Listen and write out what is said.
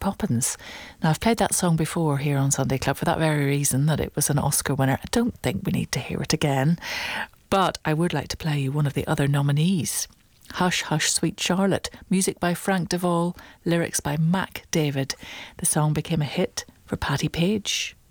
Poppins. Now, I've played that song before here on Sunday Club for that very reason, that it was an Oscar winner. I don't think we need to hear it again, but I would like to play you one of the other nominees. Hush, Hush, Sweet Charlotte, music by Frank Duvall, lyrics by Mac David. The song became a hit for Patti Page.